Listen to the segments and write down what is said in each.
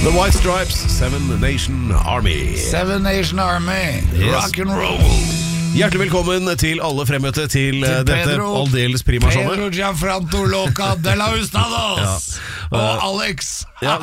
The White Stripes, Seven Nation Army. Seven Nation Army, Yes. rock and roll. Hjertelig velkommen til alle fremmøtte til dette aldeles prima showet. Pedro Gianfranto Loca de la Hustados og Alex. Ja,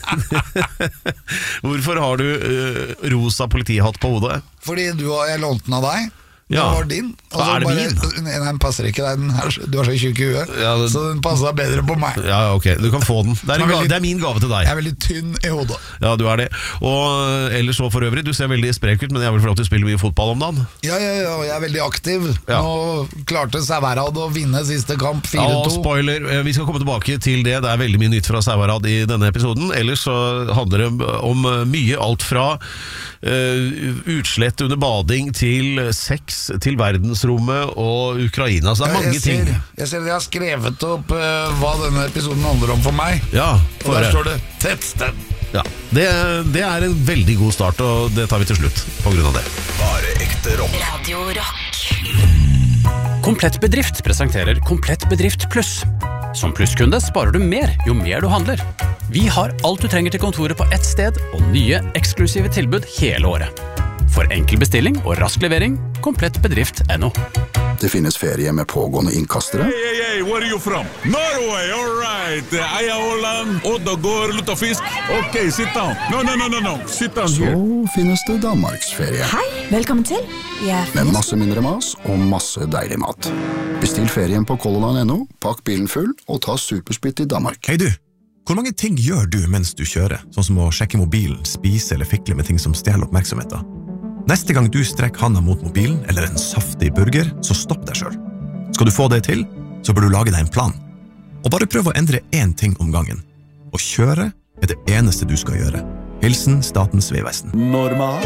Hvorfor har du rosa politihatt på hodet? Fordi jeg lånte den av deg. Ja. Det var din. Og så Er det min? Nei, den passer ikke. Du har så tjukk i huet, Ja, så den passet bedre på meg. Ja, ok, du kan få den. Det er min gave til deg. Jeg er veldig tynn i hodet. Ja, du er det. Og ellers så for øvrig, du ser veldig sprek ut, men jeg vil få lov til å spille mye fotball om dagen. Ja, jeg er veldig aktiv. Ja. Nå klarte Sauherad å vinne siste kamp 4-2. Ja, spoiler, vi skal komme tilbake til det. Det er veldig mye nytt fra Sauherad i denne episoden. Ellers så handler det om mye, alt fra utslett under bading til sex, til verdensrommet og Ukraina. Så det er mange ting. Jeg ser jeg har skrevet opp hva denne episoden handler om for meg. Ja, Og der står det tettsted. Ja, det er en veldig god start, og det tar vi til slutt på grunn av det. Bare ekte rock. Radio Rock. Komplett Bedrift presenterer Komplett Bedrift Pluss. Som plusskunde sparer du mer jo mer du handler. Vi har alt du trenger til kontoret på ett sted, og nye eksklusive tilbud hele året. For enkel bestilling og rask levering, komplettbedrift.no. Det finnes ferie med pågående innkastere. Hey, where are you from? Norway, all right. Eia Holland, Oddagård, Luttafisk. Ok, sit down. No. Sit down Så here. finnes det Danmarksferie. Hei, velkommen til. Med masse mindre mas og masse deilig mat. Bestill ferien på Colorland.no, pakk bilen full og ta supersplitt i Danmark. Hei du, hvor mange ting gjør du mens du kjører? Sånn som å sjekke mobilen, spise eller fikle med ting som stjeler oppmerksomheten. Neste gang du strekker handa mot mobilen eller en saftig burger, så stopp deg selv. Skal du få det til, så bør du lage deg en plan. Og bare prøv å endre én ting om gangen. Å kjøre er det eneste du skal gjøre. Hilsen Statens Vegvesen. Normal.